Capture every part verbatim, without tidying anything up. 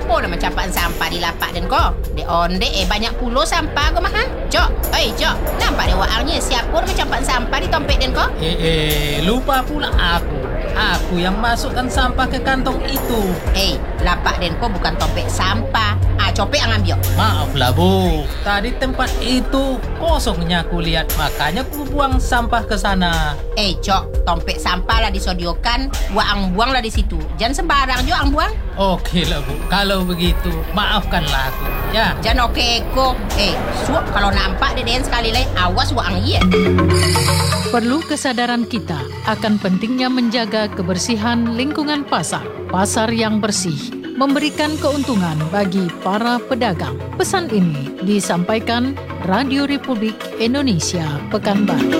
Apa nama campaan sampah di lapak dan ko? De onde eh banyak pulo sampah ko mah. Cok, oi cok. Nampak de waangnya siapa nama campaan sampah di tompet dan ko? Eh, eh, lupa pula aku. Aku yang masukkan sampah ke kantong itu. Eh, lapak dan ko bukan tompet sampah. Ah, copek yang ambil. Maaflah Bu, tadi tempat itu kosongnya aku lihat, makanya aku buang sampah ke sana. Eh, cok, tompet sampah lah disodiokan, waang buang lah di situ. Jangan sembarang jo ang buang. Oke lah Bu, kalau begitu maafkanlah aku, ya. Jangan oke eko. Eh, suap kalau nampak deden sekali lagi, awas waang iya. Perlu kesadaran kita akan pentingnya menjaga kebersihan lingkungan pasar. Pasar yang bersih memberikan keuntungan bagi para pedagang. Pesan ini disampaikan Radio Republik Indonesia Pekanbaru.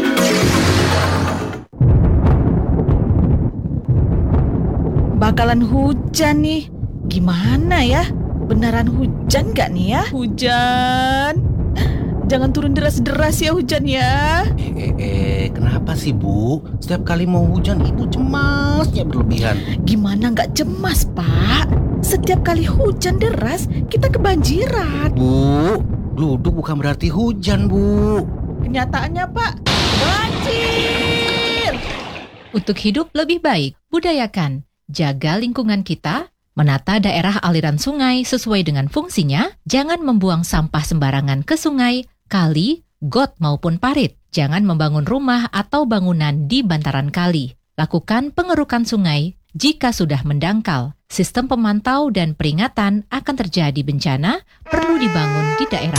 Bakalan hujan nih. Gimana ya? Beneran hujan gak nih ya? Hujan. Jangan turun deras-deras ya hujan ya. Eh, eh, eh, kenapa sih Bu? Setiap kali mau hujan Ibu cemasnya berlebihan. Gimana gak cemas, Pak? Setiap kali hujan deras, kita kebanjiran. Bu, gluduk bukan berarti hujan, Bu. Kenyataannya, Pak, banjir. Untuk hidup lebih baik, budayakan jaga lingkungan kita, menata daerah aliran sungai sesuai dengan fungsinya, jangan membuang sampah sembarangan ke sungai, kali, got maupun parit. Jangan membangun rumah atau bangunan di bantaran kali. Lakukan pengerukan sungai jika sudah mendangkal. Sistem pemantau dan peringatan akan terjadi bencana perlu dibangun di daerah